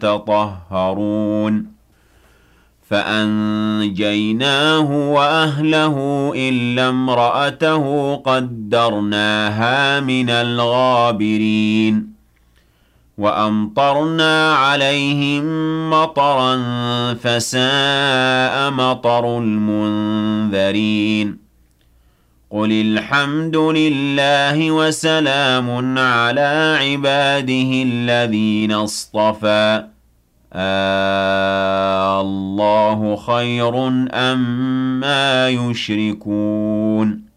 يتطهرون فأنجيناه وأهله إلا امرأته قدرناها من الغابرين وأمطرنا عليهم مطرا فساء مطر المنذرين قل الحمد لله وسلام على عباده الذين اصطفى الله خير أم ما يشركون